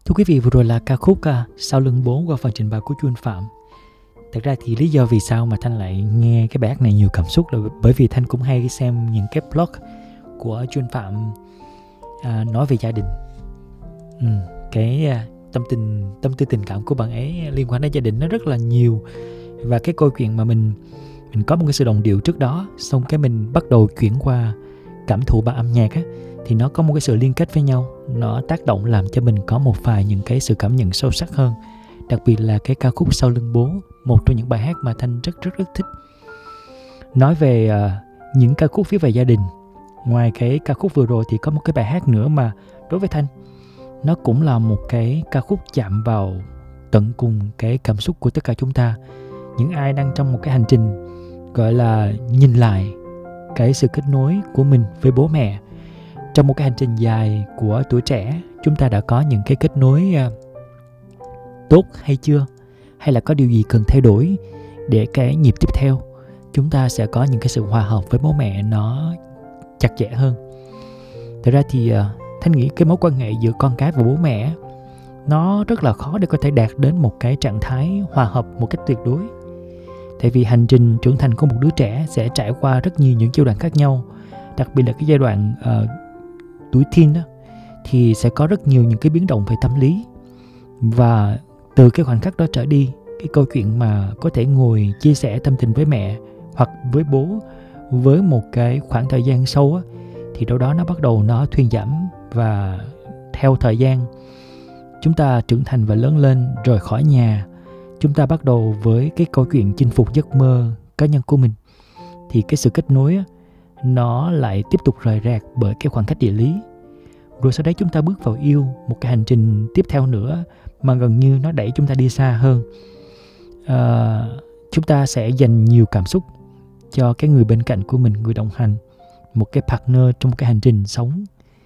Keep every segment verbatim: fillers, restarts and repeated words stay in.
Thưa quý vị, vừa rồi là ca khúc à, Sau lưng bố qua phần trình bày của Chu Anh Phạm. Thật ra thì lý do vì sao mà Thanh lại nghe cái bài hát này nhiều cảm xúc là bởi vì Thanh cũng hay xem những cái blog của Chu Anh Phạm à, nói về gia đình. Ừ, cái à, tâm tình tâm tư tình cảm của bạn ấy liên quan đến gia đình nó rất là nhiều. Và cái câu chuyện mà mình mình có một cái sự đồng điệu trước đó, xong cái mình bắt đầu chuyển qua cảm thụ bằng âm nhạc á, thì nó có một cái sự liên kết với nhau, nó tác động làm cho mình có một vài những cái sự cảm nhận sâu sắc hơn. Đặc biệt là cái ca khúc Sau lưng bố, một trong những bài hát mà Thanh rất rất rất thích. Nói về uh, những ca khúc viết về gia đình, ngoài cái ca khúc vừa rồi thì có một cái bài hát nữa mà đối với Thanh nó cũng là một cái ca khúc chạm vào tận cùng cái cảm xúc của tất cả chúng ta. Những ai đang trong một cái hành trình gọi là nhìn lại cái sự kết nối của mình với bố mẹ. Trong một cái hành trình dài của tuổi trẻ, chúng ta đã có những cái kết nối uh, tốt hay chưa? Hay là có điều gì cần thay đổi để cái nhịp tiếp theo chúng ta sẽ có những cái sự hòa hợp với bố mẹ nó chặt chẽ hơn. Thật ra thì uh, Thanh nghĩ cái mối quan hệ giữa con cái và bố mẹ nó rất là khó để có thể đạt đến một cái trạng thái hòa hợp một cách tuyệt đối. Tại vì hành trình trưởng thành của một đứa trẻ sẽ trải qua rất nhiều những giai đoạn khác nhau. Đặc biệt là cái giai đoạn uh, tuổi teen đó, thì sẽ có rất nhiều những cái biến động về tâm lý. Và từ cái khoảnh khắc đó trở đi, cái câu chuyện mà có thể ngồi chia sẻ tâm tình với mẹ hoặc với bố với một cái khoảng thời gian sâu á, thì đâu đó nó bắt đầu nó thuyên giảm. Và theo thời gian chúng ta trưởng thành và lớn lên, rời khỏi nhà, chúng ta bắt đầu với cái câu chuyện chinh phục giấc mơ cá nhân của mình, thì cái sự kết nối á, nó lại tiếp tục rời rạc bởi cái khoảng cách địa lý. Rồi sau đấy chúng ta bước vào yêu, một cái hành trình tiếp theo nữa mà gần như nó đẩy chúng ta đi xa hơn. À, chúng ta sẽ dành nhiều cảm xúc cho cái người bên cạnh của mình, người đồng hành, một cái partner trong một cái hành trình sống.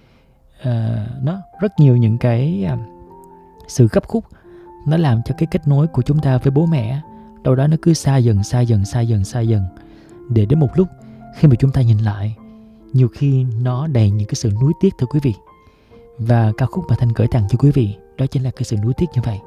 À, nó rất nhiều những cái à, sự gấp khúc, nó làm cho cái kết nối của chúng ta với bố mẹ đâu đó nó cứ xa dần, xa dần, xa dần, xa dần. Để đến một lúc khi mà chúng ta nhìn lại, nhiều khi nó đầy những cái sự nuối tiếc, thưa quý vị. Và ca khúc mà Thanh gửi tặng cho quý vị đó chính là cái sự nuối tiếc như vậy.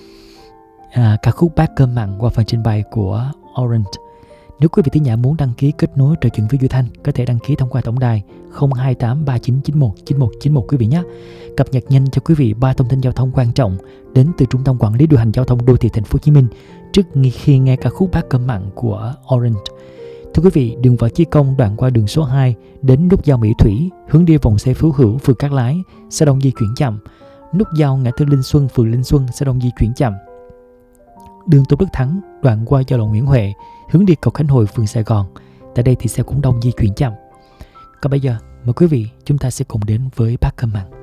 À, ca khúc Bát cơm mặn qua phần trình bày của Orange. Nếu quý vị thính giả muốn đăng ký kết nối trò chuyện với Duy Thanh, có thể đăng ký thông qua tổng đài không hai tám ba chín chín một chín một chín một quý vị nhé. Cập nhật nhanh cho quý vị ba thông tin giao thông quan trọng đến từ Trung tâm Quản lý điều hành giao thông đô thị Thành phố Hồ Chí Minh trước khi nghe ca khúc Bát cơm mặn của Orange. Thưa quý vị, đường Võ Chí Công đoạn qua đường số hai đến nút giao Mỹ Thủy, hướng đi vòng xoay Phú Hữu, phường Cát Lái, sẽ đông di chuyển chậm. Nút giao ngã tư Linh Xuân, phường Linh Xuân sẽ đông di chuyển chậm. Đường Tôn Đức Thắng đoạn qua giao lộ Nguyễn Huệ, hướng đi cầu Khánh Hội, phường Sài Gòn, tại đây thì sẽ cũng đông di chuyển chậm. Còn bây giờ, mời quý vị chúng ta sẽ cùng đến với Bát cơm mặn.